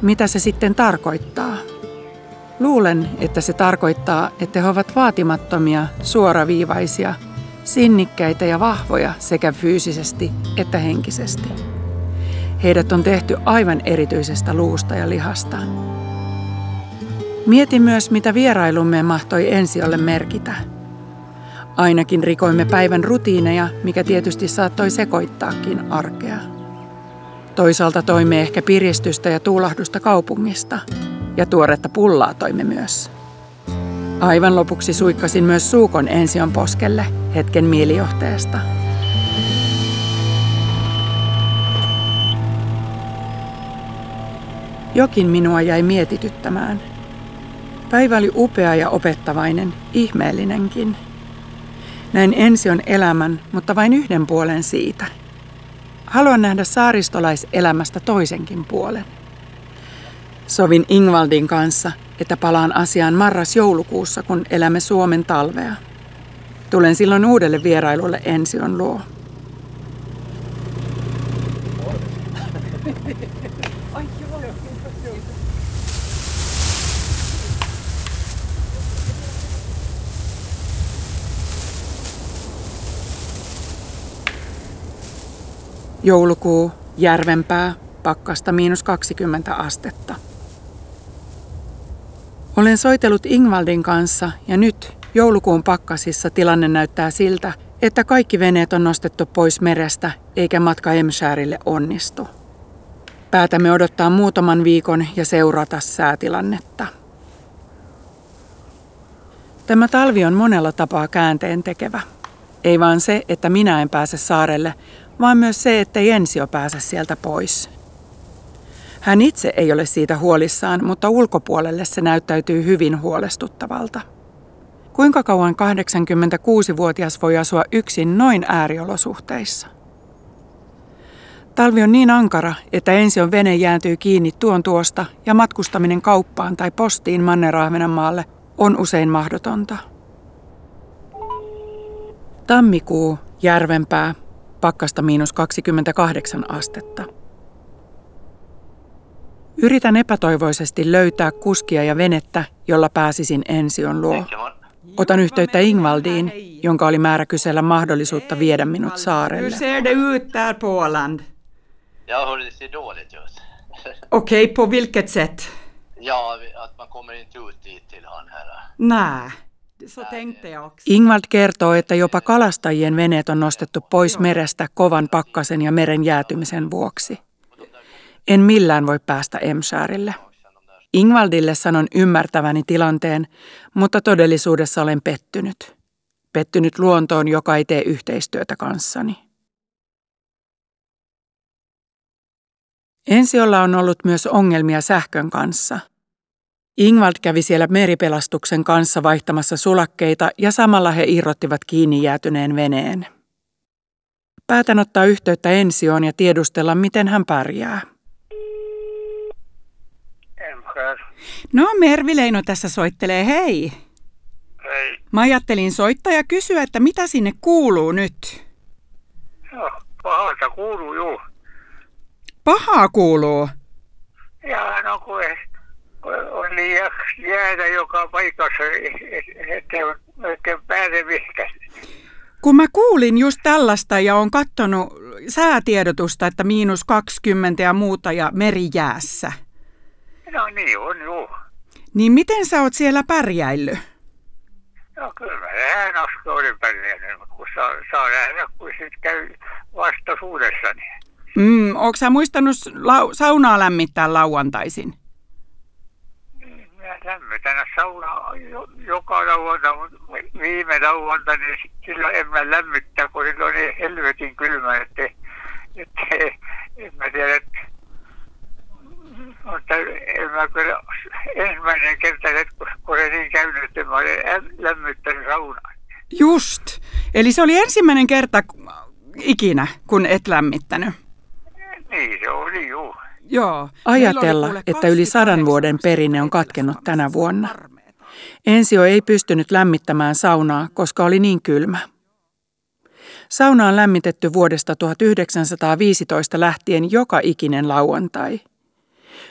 Mitä se sitten tarkoittaa? Luulen, että se tarkoittaa, että he ovat vaatimattomia, suoraviivaisia, sinnikkäitä ja vahvoja sekä fyysisesti että henkisesti. Heidät on tehty aivan erityisestä luusta ja lihasta. Mietin myös, mitä vierailumme mahtoi Ensiolle merkitä. Ainakin rikoimme päivän rutiineja, mikä tietysti saattoi sekoittaakin arkea. Toisaalta toimme ehkä piristystä ja tuulahdusta kaupungista, ja tuoretta pullaa toimme myös. Aivan lopuksi suikkasin myös suukon Ension poskelle hetken mielijohteesta. Jokin minua jäi mietityttämään. Päivä oli upea ja opettavainen, ihmeellinenkin. Näin Ension elämän, mutta vain yhden puolen siitä. Haluan nähdä saaristolaiselämästä toisenkin puolen. Sovin Ingvaldin kanssa, että palaan asiaan marras-joulukuussa, kun elämme Suomen talvea. Tulen silloin uudelle vierailulle Ension luo. Joulukuu, Järvenpää, pakkasta -20 astetta. Olen soitellut Ingvaldin kanssa ja nyt joulukuun pakkasissa tilanne näyttää siltä, että kaikki veneet on nostettu pois merestä eikä matka Emskärille onnistu. Päätämme odottaa muutaman viikon ja seurata säätilannetta. Tämä talvi on monella tapaa käänteen tekevä. Ei vaan se, että minä en pääse saarelle, vaan myös se, ettei Ensio pääse sieltä pois. Hän itse ei ole siitä huolissaan, mutta ulkopuolelle se näyttäytyy hyvin huolestuttavalta. Kuinka kauan 86-vuotias voi asua yksin noin ääriolosuhteissa? Talvi on niin ankara, että Ension vene jääntyy kiinni tuon tuosta ja matkustaminen kauppaan tai postiin Manner-Ahvenanmaalle on usein mahdotonta. Tammikuu, Järvenpää, pakkasta -28 astetta. Yritän epätoivoisesti löytää kuskia ja venettä, jolla pääsisin Ension luo. Otan yhteyttä Ingvaldiin, jonka oli määrä kysellä mahdollisuutta viedä minut saarelle. Hur ser det ut där på Åland? Ja, det ser dåligt ut. Okej, på vilket sätt? Ja, att man kommer inte ut dit till han här. Nej, så tänkte jag också. Ingvald kertoo, että jopa kalastajien veneet on nostettu pois merestä kovan pakkasen ja meren jäätymisen vuoksi. En millään voi päästä Emskärille. Ingvaldille sanon ymmärtäväni tilanteen, mutta todellisuudessa olen pettynyt. Pettynyt luontoon, joka ei tee yhteistyötä kanssani. Ensiolla on ollut myös ongelmia sähkön kanssa. Ingvald kävi siellä meripelastuksen kanssa vaihtamassa sulakkeita ja samalla he irrottivat kiinni jäätyneen veneen. Päätän ottaa yhteyttä Ensioon ja tiedustella, miten hän pärjää. No, Mervi Leino tässä soittelee, hei. Hei. Mä ajattelin soittaa ja kysyä, että mitä sinne kuuluu nyt? Joo, pahalta kuuluu juu. Pahaa kuuluu. Ja no kun on liian jäätä joka paikassa, ettei oikein pääse mihinkään. Kun mä kuulin just tällaista ja on katsonut säätiedotusta, että -20 ja muuta ja meri jäässä. No niin on juu. Niin miten sä oot siellä pärjäillyt? No kyllä mä tähän asti olen pärjännyt, kun saa nähdä, kun sit käy vastaisuudessani. Ootko sä muistanut saunaa lämmittää lauantaisin? Mä lämmitän saunaa joka lauantai, mutta viime lauantai, niin silloin en mä lämmittää, kun silloin on niin helvetin kylmä, että en mä tiedä, mutta en mä kyllä ensimmäinen kerta, kun se niin käynyt, että mä olen lämmittänyt saunaa. Just. Eli se oli ensimmäinen kerta ikinä, kun et lämmittänyt. Niin se oli, juu. Joo. Ajatella, että yli 100 vuoden perinne on katkennut tänä vuonna. Ensio ei pystynyt lämmittämään saunaa, koska oli niin kylmä. Sauna on lämmitetty vuodesta 1915 lähtien joka ikinen lauantai.